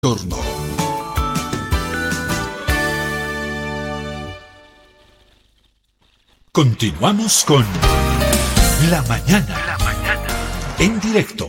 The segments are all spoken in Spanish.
Torno. Continuamos con La Mañana. En directo.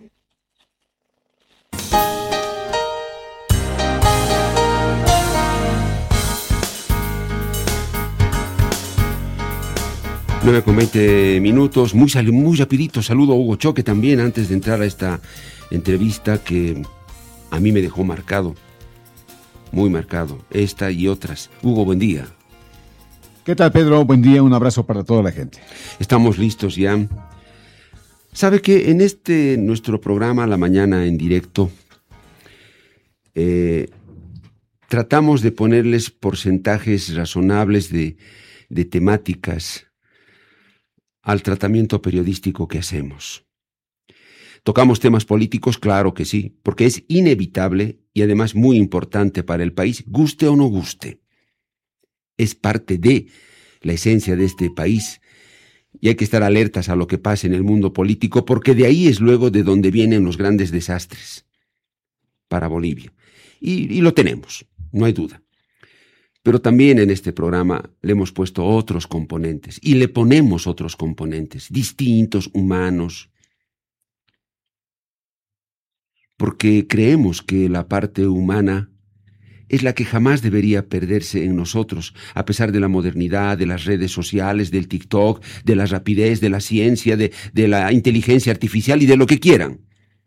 Nueve con 20 minutos, muy rapidito. Saludo a Hugo Choque también antes de entrar a esta entrevista que a mí me dejó marcado, muy marcado, esta y otras. Hugo, buen día. ¿Qué tal, Pedro? Buen día, un abrazo para toda la gente. Estamos listos ya. ¿Sabe que en nuestro programa La Mañana en directo tratamos de ponerles porcentajes razonables de temáticas al tratamiento periodístico que hacemos? ¿Tocamos temas políticos? Claro que sí, porque es inevitable y además muy importante para el país, guste o no guste. Es parte de la esencia de este país y hay que estar alertas a lo que pasa en el mundo político, porque de ahí es luego de donde vienen los grandes desastres para Bolivia. Y lo tenemos, no hay duda. Pero también en este programa le hemos puesto otros componentes y le ponemos otros componentes distintos, humanos, porque creemos que la parte humana es la que jamás debería perderse en nosotros, a pesar de la modernidad, de las redes sociales, del TikTok, de la rapidez, de la ciencia, de la inteligencia artificial y de lo que quieran.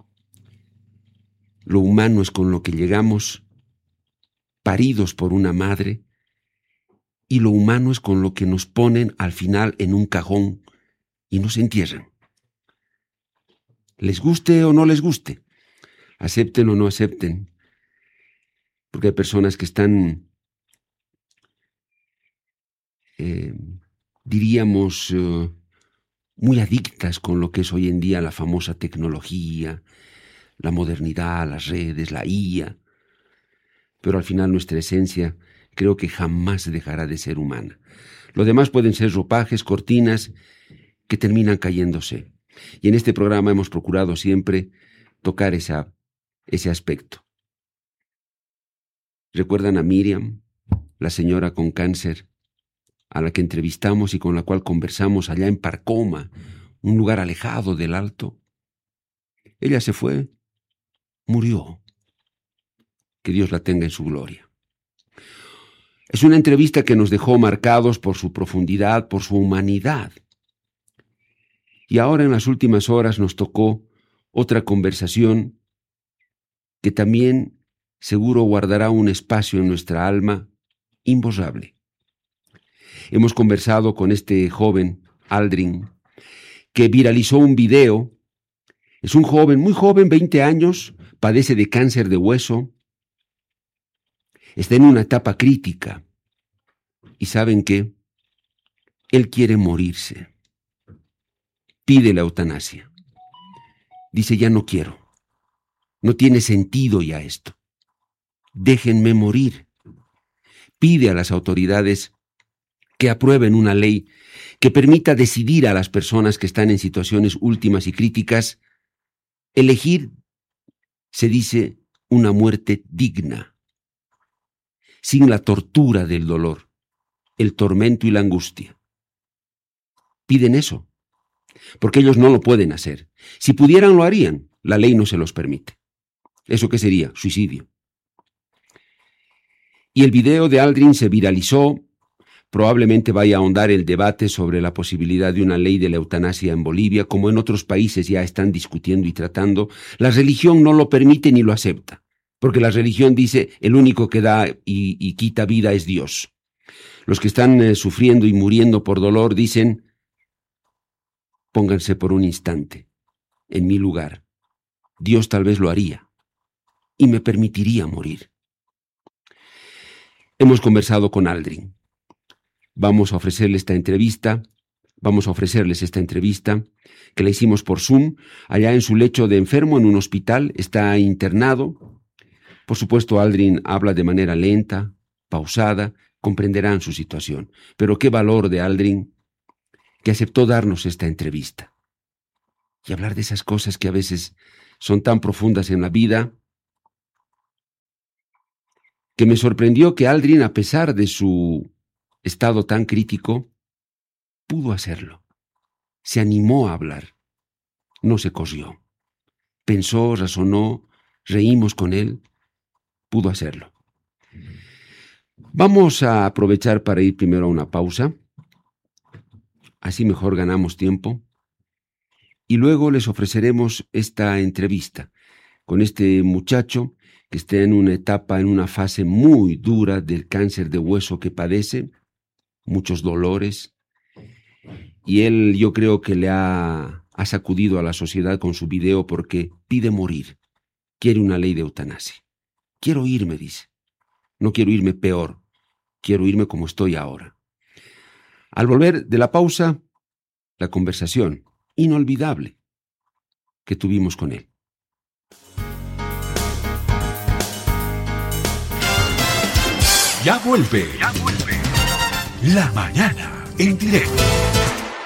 Lo humano es con lo que llegamos, paridos por una madre, y lo humano es con lo que nos ponen al final en un cajón y nos entierran. Les guste o no les guste, acepten o no acepten, porque hay personas que están, diríamos, muy adictas con lo que es hoy en día la famosa tecnología, la modernidad, las redes, la IA, pero al final nuestra esencia creo que jamás dejará de ser humana. Lo demás pueden ser ropajes, cortinas, que terminan cayéndose. Y en este programa hemos procurado siempre tocar ese aspecto. ¿Recuerdan a Miriam, la señora con cáncer, a la que entrevistamos y con la cual conversamos allá en Parcoma, un lugar alejado del Alto? Ella se fue, murió. Que Dios la tenga en su gloria. Es una entrevista que nos dejó marcados por su profundidad, por su humanidad. Y ahora en las últimas horas nos tocó otra conversación que también seguro guardará un espacio en nuestra alma imborrable. Hemos conversado con este joven, Aldrin, que viralizó un video. Es un joven, muy joven, 20 años, padece de cáncer de hueso, está en una etapa crítica. ¿Y saben qué? Él quiere morirse. Pide la eutanasia. Dice, ya no quiero. No tiene sentido ya esto. Déjenme morir. Pide a las autoridades que aprueben una ley que permita decidir a las personas que están en situaciones últimas y críticas elegir, se dice, una muerte digna, sin la tortura del dolor, el tormento y la angustia. Piden eso, porque ellos no lo pueden hacer. Si pudieran, lo harían. La ley no se los permite. ¿Eso qué sería? Suicidio. Y el video de Aldrin se viralizó. Probablemente vaya a ahondar el debate sobre la posibilidad de una ley de la eutanasia en Bolivia, como en otros países ya están discutiendo y tratando. La religión no lo permite ni lo acepta, porque la religión dice el único que da y quita vida es Dios. Los que están sufriendo y muriendo por dolor dicen, pónganse por un instante en mi lugar. Dios tal vez lo haría y me permitiría morir. Hemos conversado con Aldrin. Vamos a ofrecerles esta entrevista que la hicimos por Zoom, allá en su lecho de enfermo en un hospital, está internado. Por supuesto, Aldrin habla de manera lenta, pausada, comprenderán su situación. Pero qué valor de Aldrin que aceptó darnos esta entrevista. Y hablar de esas cosas que a veces son tan profundas en la vida que me sorprendió que Aldrin, a pesar de su estado tan crítico, pudo hacerlo. Se animó a hablar. No se corrió. Pensó, razonó, reímos con él. Pudo hacerlo. Vamos a aprovechar para ir primero a una pausa. Así mejor ganamos tiempo. Y luego les ofreceremos esta entrevista con este muchacho que está en una etapa, en una fase muy dura del cáncer de hueso que padece, muchos dolores. Y él, yo creo que le ha sacudido a la sociedad con su video porque pide morir. Quiere una ley de eutanasia. Quiero irme, dice. No quiero irme peor. Quiero irme como estoy ahora. Al volver de la pausa, la conversación inolvidable que tuvimos con él. Ya vuelve. La mañana en directo.